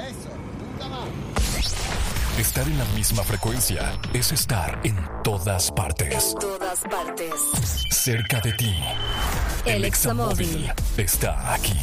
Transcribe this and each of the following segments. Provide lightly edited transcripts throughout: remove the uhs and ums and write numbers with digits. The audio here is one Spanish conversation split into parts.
Estar en la misma frecuencia es estar en todas partes. En todas partes. Cerca de ti. El Examóvil está aquí.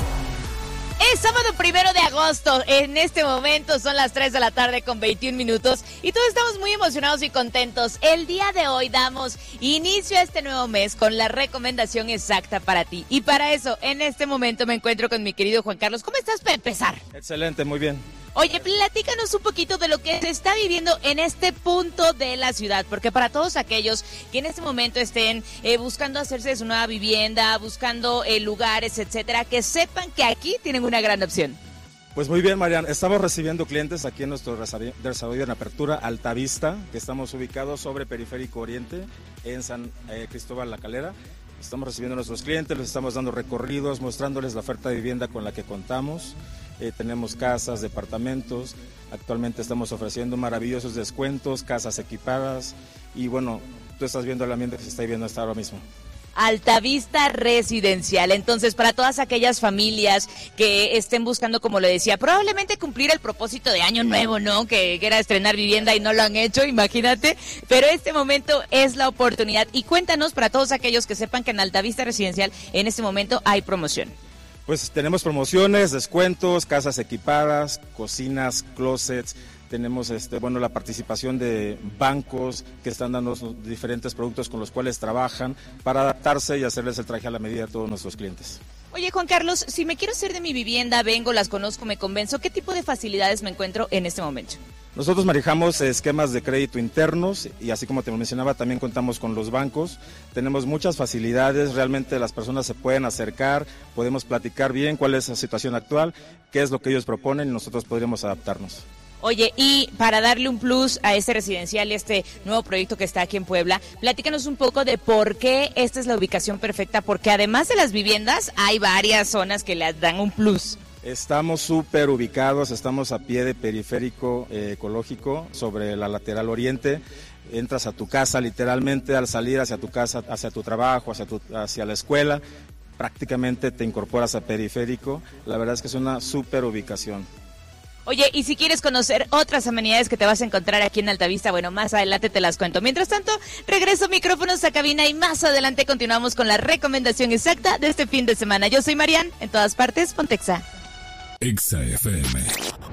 Es sábado 1 de agosto. En este momento son las 3 de la tarde con 21 minutos y todos estamos muy emocionados y contentos. El día de hoy damos inicio a este nuevo mes con la recomendación exacta para ti. Y para eso, en este momento me encuentro con mi querido Juan Carlos. ¿Cómo estás para empezar? Excelente, muy bien. Oye, platícanos un poquito de lo que se está viviendo en este punto de la ciudad, porque para todos aquellos que en este momento estén buscando hacerse de su nueva vivienda, buscando lugares, etcétera, que sepan que aquí tienen una gran opción. Pues muy bien, Marian, estamos recibiendo clientes aquí en nuestro desarrollo en apertura Altavista, que estamos ubicados sobre Periférico Oriente, en San Cristóbal La Calera. Estamos recibiendo a nuestros clientes, les estamos dando recorridos, mostrándoles la oferta de vivienda con la que contamos. Tenemos casas, departamentos, actualmente estamos ofreciendo maravillosos descuentos, casas equipadas y bueno, tú estás viendo el ambiente que se está viviendo hasta ahora mismo. Altavista Residencial. Entonces, para todas aquellas familias que estén buscando, como le decía, probablemente cumplir el propósito de año nuevo, ¿no? Que era estrenar vivienda y no lo han hecho, imagínate. Pero este momento es la oportunidad. Y cuéntanos, para todos aquellos que sepan que en Altavista Residencial en este momento hay promoción. Pues tenemos promociones, descuentos, casas equipadas, cocinas, closets. Tenemos la participación de bancos que están dando diferentes productos con los cuales trabajan para adaptarse y hacerles el traje a la medida a todos nuestros clientes. Oye, Juan Carlos, si me quiero hacer de mi vivienda, vengo, las conozco, me convenzo, ¿qué tipo de facilidades me encuentro en este momento? Nosotros manejamos esquemas de crédito internos y así como te mencionaba, también contamos con los bancos. Tenemos muchas facilidades, realmente las personas se pueden acercar, podemos platicar bien cuál es la situación actual, qué es lo que ellos proponen y nosotros podríamos adaptarnos. Oye, y para darle un plus a este residencial, este nuevo proyecto que está aquí en Puebla, platícanos un poco de por qué esta es la ubicación perfecta, porque además de las viviendas, hay varias zonas que le dan un plus. Estamos súper ubicados, estamos a pie de periférico ecológico sobre la lateral oriente. Entras a tu casa literalmente al salir hacia tu casa, hacia tu trabajo, hacia la escuela. Prácticamente te incorporas a periférico. La verdad es que es una súper ubicación. Oye, y si quieres conocer otras amenidades que te vas a encontrar aquí en Altavista, bueno, más adelante te las cuento. Mientras tanto, regreso micrófonos a cabina y más adelante continuamos con la recomendación exacta de este fin de semana. Yo soy Marian, en todas partes, Pontexa. Exa FM.